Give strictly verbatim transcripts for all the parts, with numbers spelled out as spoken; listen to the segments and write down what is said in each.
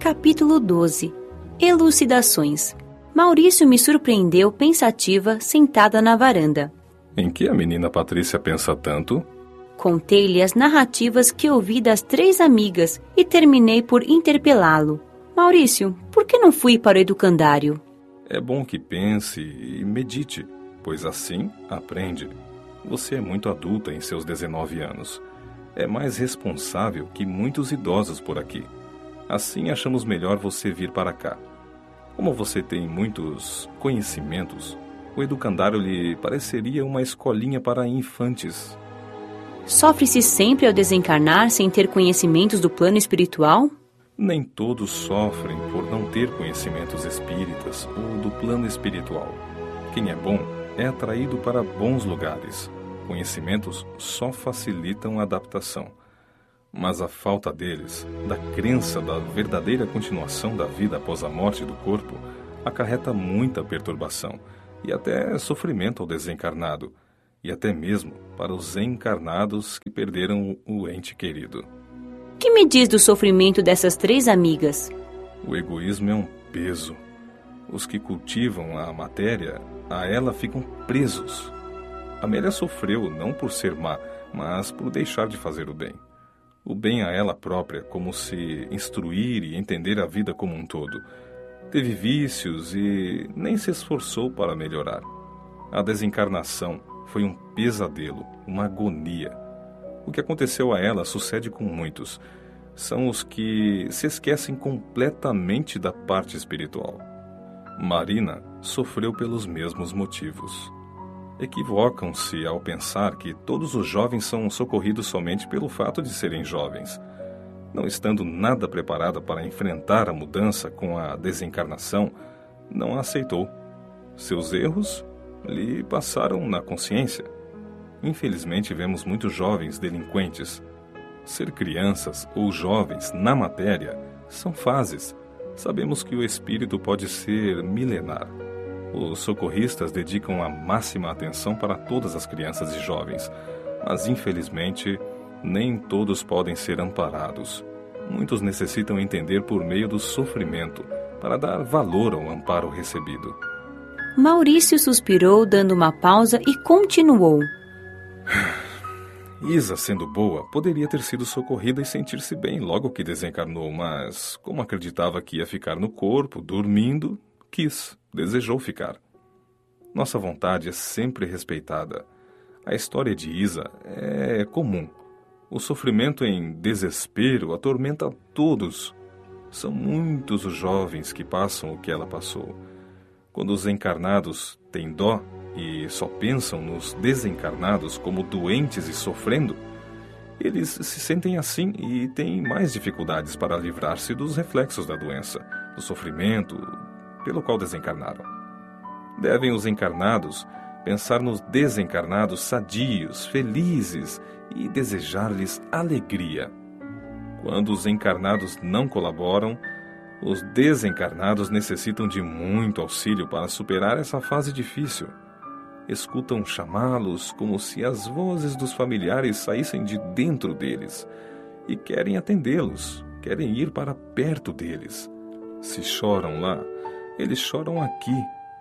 Capítulo doze. Elucidações. Maurício me surpreendeu pensativa, sentada na varanda. Em que a menina Patrícia pensa tanto? Contei-lhe as narrativas que ouvi das três amigas e terminei por interpelá-lo. Maurício, por que não fui para o educandário? É bom que pense e medite, pois assim aprende. Você é muito adulta em seus dezenove anos. É mais responsável que muitos idosos por aqui. Assim achamos melhor você vir para cá. Como você tem muitos conhecimentos, o educandário lhe pareceria uma escolinha para infantes. Sofre-se sempre ao desencarnar sem ter conhecimentos do plano espiritual? Nem todos sofrem por não ter conhecimentos espíritas ou do plano espiritual. Quem é bom é atraído para bons lugares. Conhecimentos só facilitam a adaptação. Mas a falta deles, da crença da verdadeira continuação da vida após a morte do corpo, acarreta muita perturbação e até sofrimento ao desencarnado, e até mesmo para os encarnados que perderam o ente querido. Que me diz do sofrimento dessas três amigas? O egoísmo é um peso. Os que cultivam a matéria, a ela ficam presos. Amélia sofreu não por ser má, mas por deixar de fazer o bem. O bem a ela própria, como se instruir e entender a vida como um todo. Teve vícios e nem se esforçou para melhorar. A desencarnação foi um pesadelo, uma agonia. O que aconteceu a ela sucede com muitos. São os que se esquecem completamente da parte espiritual. Marina sofreu pelos mesmos motivos. Equivocam-se ao pensar que todos os jovens são socorridos somente pelo fato de serem jovens. Não estando nada preparada para enfrentar a mudança com a desencarnação, não a aceitou. Seus erros lhe passaram na consciência. Infelizmente, vemos muitos jovens delinquentes. Ser crianças ou jovens na matéria são fases. Sabemos que o espírito pode ser milenar. Os socorristas dedicam a máxima atenção para todas as crianças e jovens, mas infelizmente nem todos podem ser amparados. Muitos necessitam entender por meio do sofrimento para dar valor ao amparo recebido. Maurício suspirou, dando uma pausa, e continuou. Isa, sendo boa, poderia ter sido socorrida e sentir-se bem logo que desencarnou, mas, como acreditava que ia ficar no corpo, dormindo, quis, desejou ficar. Nossa vontade é sempre respeitada. A história de Isa é comum. O sofrimento em desespero atormenta a todos. São muitos os jovens que passam o que ela passou. Quando os encarnados têm dó e só pensam nos desencarnados como doentes e sofrendo, eles se sentem assim e têm mais dificuldades para livrar-se dos reflexos da doença, do sofrimento pelo qual desencarnaram. Devem os encarnados pensar nos desencarnados sadios, felizes e desejar-lhes alegria. Quando os encarnados não colaboram, os desencarnados necessitam de muito auxílio para superar essa fase difícil. Escutam chamá-los como se as vozes dos familiares saíssem de dentro deles e querem atendê-los, querem ir para perto deles. Se choram lá, eles choram aqui.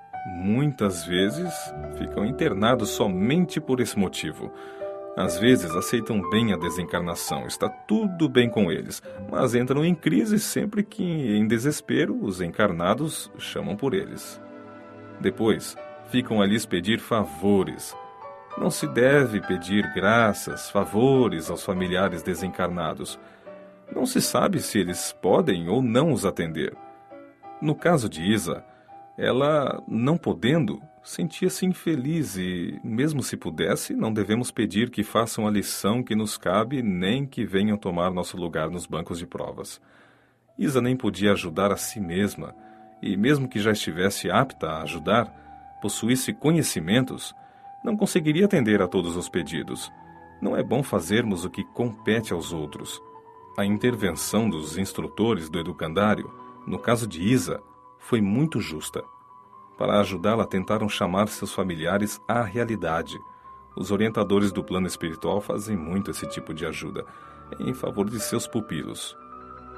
Muitas vezes ficam internados somente por esse motivo. Às vezes aceitam bem a desencarnação, está tudo bem com eles, mas entram em crise sempre que, em desespero, os encarnados chamam por eles. Depois, ficam a lhes pedir favores. Não se deve pedir graças, favores aos familiares desencarnados. Não se sabe se eles podem ou não os atender. No caso de Isa, ela, não podendo, sentia-se infeliz e, mesmo se pudesse, não devemos pedir que façam a lição que nos cabe nem que venham tomar nosso lugar nos bancos de provas. Isa nem podia ajudar a si mesma e, mesmo que já estivesse apta a ajudar, possuísse conhecimentos, não conseguiria atender a todos os pedidos. Não é bom fazermos o que compete aos outros. A intervenção dos instrutores do educandário, no caso de Isa, foi muito justa. Para ajudá-la, tentaram chamar seus familiares à realidade. Os orientadores do plano espiritual fazem muito esse tipo de ajuda, em favor de seus pupilos.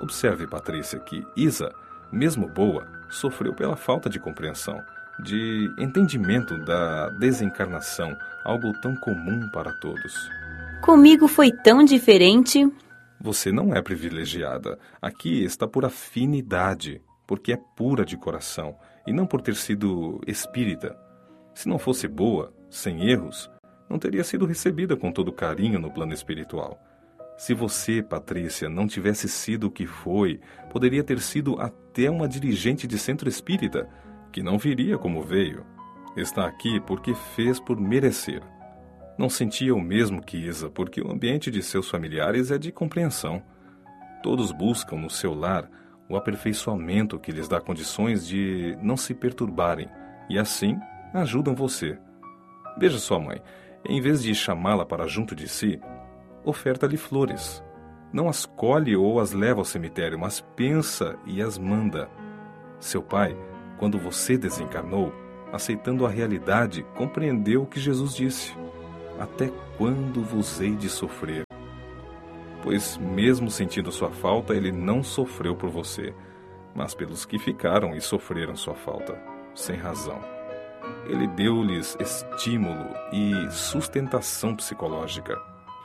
Observe, Patrícia, que Isa, mesmo boa, sofreu pela falta de compreensão, de entendimento da desencarnação, algo tão comum para todos. Comigo foi tão diferente. Você não é privilegiada. Aqui está por afinidade, porque é pura de coração, e não por ter sido espírita. Se não fosse boa, sem erros, não teria sido recebida com todo carinho no plano espiritual. Se você, Patrícia, não tivesse sido o que foi, poderia ter sido até uma dirigente de centro espírita, que não viria como veio. Está aqui porque fez por merecer. Não sentia o mesmo que Isa, porque o ambiente de seus familiares é de compreensão. Todos buscam no seu lar o aperfeiçoamento que lhes dá condições de não se perturbarem, e assim ajudam você. Veja sua mãe, em vez de chamá-la para junto de si, oferta-lhe flores. Não as colhe ou as leva ao cemitério, mas pensa e as manda. Seu pai, quando você desencarnou, aceitando a realidade, compreendeu o que Jesus disse. Até quando vos hei de sofrer? Pois mesmo sentindo sua falta, ele não sofreu por você, mas pelos que ficaram e sofreram sua falta, sem razão. Ele deu-lhes estímulo e sustentação psicológica.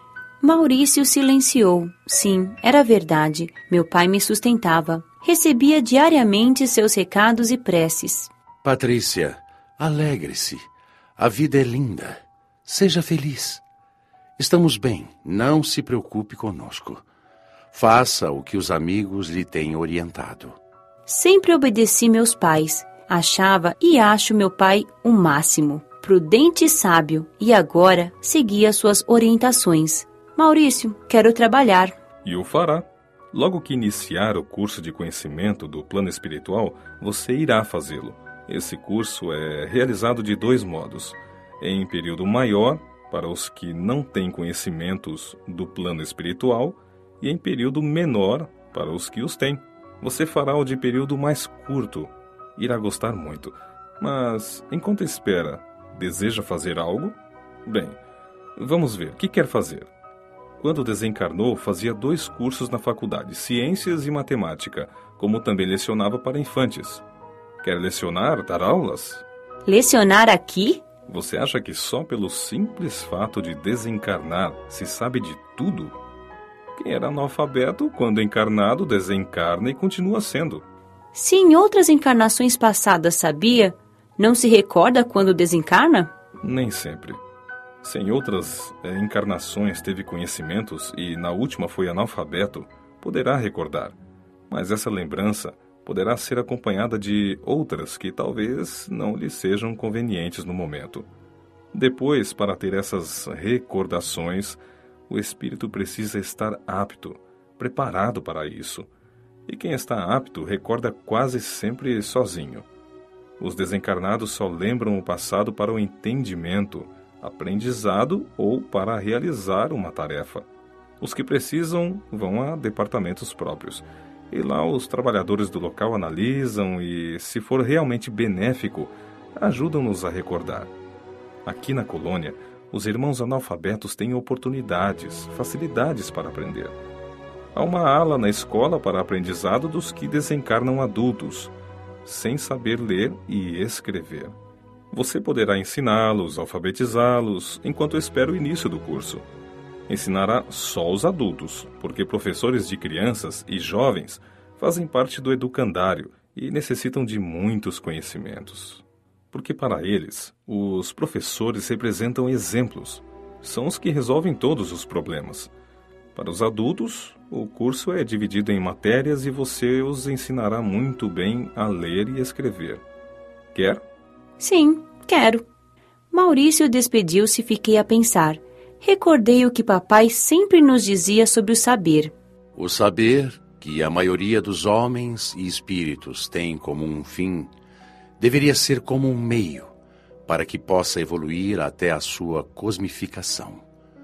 Maurício silenciou. Sim, era verdade. Meu pai me sustentava. Recebia diariamente seus recados e preces. Patrícia, alegre-se. A vida é linda. Seja feliz. Estamos bem, não se preocupe conosco. Faça o que os amigos lhe têm orientado. Sempre obedeci meus pais. Achava e acho meu pai o máximo, prudente e sábio, e agora seguia suas orientações. Maurício, quero trabalhar. E o fará. Logo que iniciar o curso de conhecimento do plano espiritual, você irá fazê-lo. Esse curso é realizado de dois modos. Em período maior, para os que não têm conhecimentos do plano espiritual, e em período menor, para os que os têm. Você fará o de período mais curto. Irá gostar muito. Mas, enquanto espera, deseja fazer algo? Bem, vamos ver. O que quer fazer? Quando desencarnou, fazia dois cursos na faculdade, Ciências e Matemática, como também lecionava para infantes. Quer lecionar, dar aulas? Lecionar aqui? Você acha que só pelo simples fato de desencarnar se sabe de tudo? Quem era analfabeto, quando encarnado, desencarna e continua sendo. Se em outras encarnações passadas sabia, não se recorda quando desencarna? Nem sempre. Se em outras é, encarnações teve conhecimentos e na última foi analfabeto, poderá recordar. Mas essa lembrança poderá ser acompanhada de outras que talvez não lhe sejam convenientes no momento. Depois, para ter essas recordações, o espírito precisa estar apto, preparado para isso. E quem está apto recorda quase sempre sozinho. Os desencarnados só lembram o passado para o entendimento, aprendizado ou para realizar uma tarefa. Os que precisam vão a departamentos próprios. E lá os trabalhadores do local analisam e, se for realmente benéfico, ajudam-nos a recordar. Aqui na colônia, os irmãos analfabetos têm oportunidades, facilidades para aprender. Há uma ala na escola para aprendizado dos que desencarnam adultos, sem saber ler e escrever. Você poderá ensiná-los, alfabetizá-los, enquanto espera o início do curso. Ensinará só os adultos, porque professores de crianças e jovens fazem parte do educandário e necessitam de muitos conhecimentos. Porque para eles, os professores representam exemplos. São os que resolvem todos os problemas. Para os adultos, o curso é dividido em matérias e você os ensinará muito bem a ler e escrever. Quer? Sim, quero. Maurício despediu-se e fiquei a pensar. Recordei o que papai sempre nos dizia sobre o saber. O saber, que a maioria dos homens e espíritos tem como um fim, deveria ser como um meio para que possa evoluir até a sua cosmificação.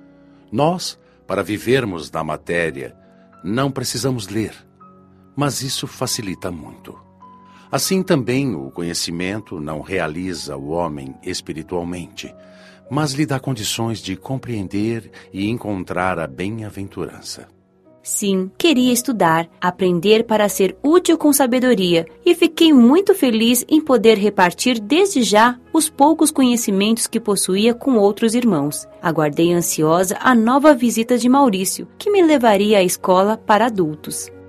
Nós, para vivermos na matéria, não precisamos ler, mas isso facilita muito. Assim também o conhecimento não realiza o homem espiritualmente, mas lhe dá condições de compreender e encontrar a bem-aventurança. Sim, queria estudar, aprender para ser útil com sabedoria, e fiquei muito feliz em poder repartir desde já os poucos conhecimentos que possuía com outros irmãos. Aguardei ansiosa a nova visita de Maurício, que me levaria à escola para adultos.